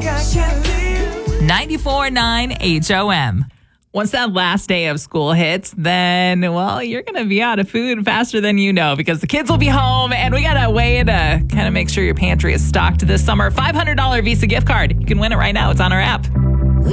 94.9 HOM. Once that last day of school hits, then, well, you're going to be out of food faster than you know because the kids will be home and we got a way to kind of make sure your pantry is stocked this summer. $500 Visa gift card. You can win it right now. It's on our app.